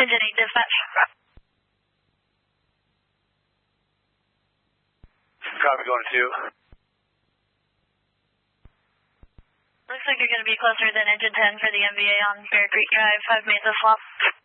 Engine 8 dispatch. Copy, going to 2. Looks like you're going to be closer than Engine 10 for the MVA on Bear Creek Drive, 5 Mesa Swap.